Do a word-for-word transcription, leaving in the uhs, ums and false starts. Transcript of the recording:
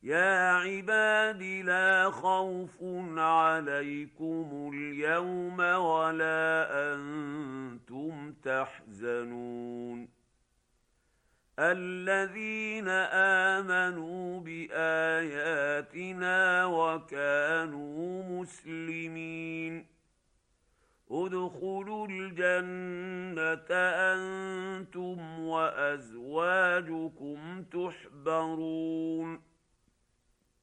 يا عباد لا خوف عليكم اليوم ولا أنتم تحزنون الذين آمنوا بآياتنا وكانوا مسلمين ادخلوا الجنة أنتم وأزواجكم تحبرون